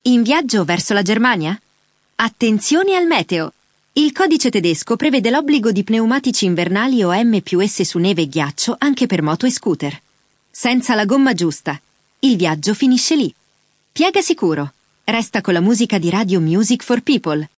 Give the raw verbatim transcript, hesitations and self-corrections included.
In viaggio verso la Germania? Attenzione al meteo! Il codice tedesco prevede l'obbligo di pneumatici invernali O M più S su neve e ghiaccio anche per moto e scooter. Senza la gomma giusta. Il viaggio finisce lì. Piega sicuro. Resta con la musica di Radio Music for People.